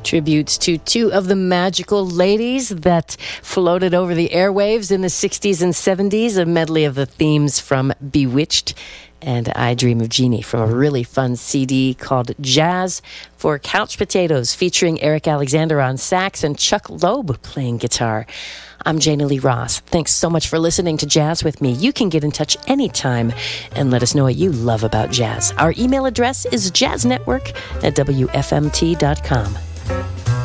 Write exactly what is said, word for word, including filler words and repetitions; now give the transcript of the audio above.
Tributes to two of the magical ladies that floated over the airwaves in the sixties and seventies, a medley of the themes from Bewitched and I Dream of Jeannie from a really fun C D called Jazz for Couch Potatoes, featuring Eric Alexander on sax and Chuck Loeb playing guitar. I'm Jana Lee Ross. Thanks so much for listening to Jazz with me. You can get in touch anytime and let us know what you love about jazz. Our email address is jazznetwork at W F M T dot com.